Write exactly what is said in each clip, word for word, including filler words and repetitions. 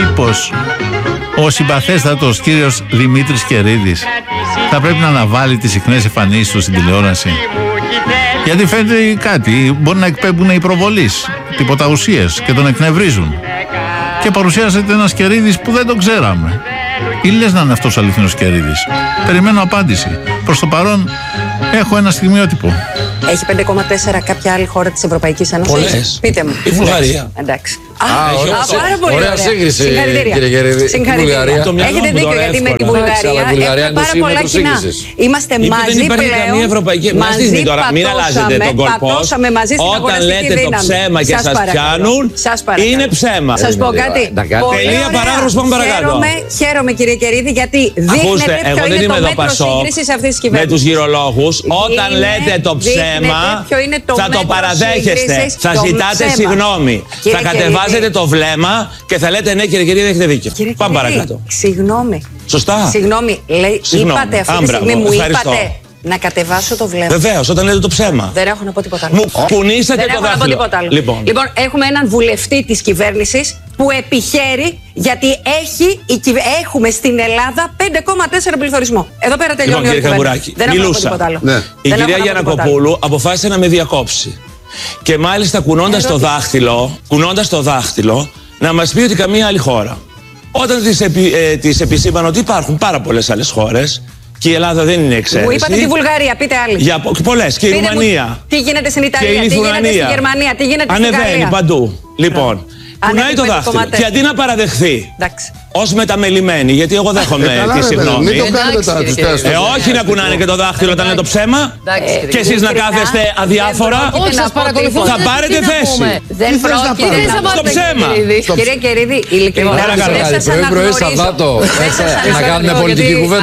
μήπως ο συμπαθέστατος κύριος Δημήτρης Κερίδης θα πρέπει να αναβάλει τις συχνές εμφανίσεις του στην τηλεόραση? Γιατί φαίνεται κάτι, μπορεί να εκπέμπουν οι προβολείς, τίποτα ουσίες και τον εκνευρίζουν. Και παρουσιάζεται ένας Κερίδης που δεν τον ξέραμε. Ή λες να είναι αυτός ο αληθινός Κερίδης? Περιμένω απάντηση. Προς το παρόν έχω ένα στιγμιότυπο. Έχει πέντε κόμμα τέσσερα κάποια άλλη χώρα της Ευρωπαϊκής Ένωσης? Πολλές. Πείτε μου. Η Βουλγαρία. Εντάξει. Α, ωραία, α, πάρα πολύ ωραία σύγκριση, κύριε Κερίδη. Συγχαρητήρια. Έχετε δίκιο, γιατί με τη Βουλγαρία έχουμε πάρα πολλά κοινά. Είμαστε μαζί πλέον. Μαζί πατώσαμε μαζί στην αγοραστική δύναμη. Όταν λέτε το ψέμα και σας πιάνουν, είναι ψέμα. Σας πω κάτι. Τελεία, παράγραφος, πάμε παρακάτω. Χαίρομαι, κύριε Κερίδη, γιατί δείχνετε ποιο είναι το μέτρο σύγκρισης αυτής της κυβέρνησης. Με τους γυρολόγους, όταν λέτε το ψέμα, θα το παραδέχεστε. Θα ζητάτε συγγνώμη. Θα κατεβάζετε το βλέμμα και θα λέτε ναι, κύριε Κερίδη, έχετε δίκιο. Πάμε παρακάτω. Συγγνώμη. Σωστά. Συγγνώμη, λέει, είπατε αυτή τη στιγμή, μου είπατε να κατεβάσω το βλέμμα. Βεβαίως, όταν λέτε το ψέμα. Δεν έχω να πω τίποτα άλλο. Μου κουνήσατε το δάχτυλο. Λοιπόν. λοιπόν, έχουμε έναν βουλευτή της κυβέρνησης που επιχαίρει, γιατί έχει, έχουμε στην Ελλάδα πέντε κόμμα τέσσερα πληθωρισμό. Εδώ πέρα τελειώνει λοιπόν, η κυβέρνηση. Δεν έχω να πω τίποτα άλλο. Ναι. Η κυρία Γιαννακοπούλου αποφάσισε να με διακόψει. Και μάλιστα κουνώντας το δάχτυλο, κουνώντας το δάχτυλο, να μας πει ότι καμία άλλη χώρα. Όταν της, επι, ε, της επισήμανε ότι υπάρχουν πάρα πολλές άλλες χώρες και η Ελλάδα δεν είναι εξαίρεση. Μου είπατε τη Βουλγαρία, πείτε άλλη. Για πολλές, και η πείτε Ρουμανία. Μου, τι γίνεται στην Ιταλία, τι γίνεται στη Γερμανία, τι γίνεται στην Ιταλία. Ανεβαίνει παντού. Λοιπόν, κουνάει το δάχτυλο και αντί να παραδεχθεί ως μεταμελημένη, γιατί εγώ δέχομαι τη συγγνώμη. Μην το κάνετε τώρα τους τεστ. Ε, όχι να κουνάνε και το δάχτυλο όταν είναι το ψέμα. Και εσείς να κάθεστε αδιάφορα. Θα πάρετε θέση. Δεν πρόκειται στο ψέμα. Κύριε Κερίδη, ειλικρινά δεν σας αναγνωρίζω. Να κάνουμε πολιτική κουβέντα.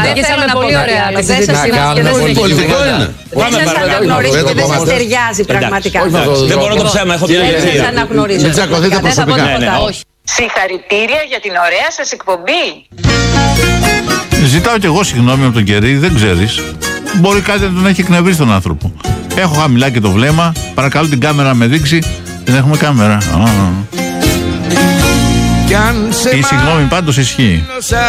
Δεν σας αναγνωρίζω. Πάμε παρακάτω. Δεν σας ταιριάζει πραγματικά. Δεν μπορώ το ψέμα, έχω την αλήθεια. Δεν σας αναγνωρίζω. Μην τσακωθείτε προσωπικά. Συγχαρητήρια για την ωραία σας εκπομπή. Ζητάω κι εγώ συγγνώμη από τον Κερίδη, δεν ξέρεις. Μπορεί κάτι να τον έχει εκνευρίσει τον άνθρωπο. Έχω χαμηλά και το βλέμμα. Παρακαλώ την κάμερα να με δείξει. Δεν έχουμε κάμερα. Η συγγνώμη πάντως ισχύει.